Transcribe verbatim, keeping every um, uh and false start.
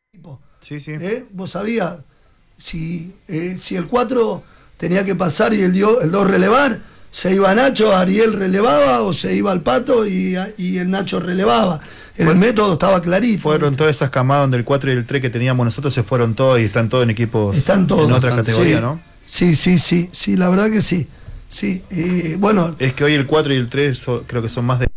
Sí, sí. ¿Eh? Vos sabías si, eh, si el cuatro tenía que pasar y el, dio, el dos relevar, se iba Nacho, Ariel relevaba o se iba al Pato y, y el Nacho relevaba. El Bueno, método estaba clarito. Fueron ¿viste? todas esas camadas donde el cuatro y el tres que teníamos nosotros se fueron todos y están todos en equipos Están todos en otra categoría, sí, ¿no? Sí, sí, sí, sí, la verdad que sí. Sí, eh, bueno. Es que hoy el cuatro y el tres so, creo que son más de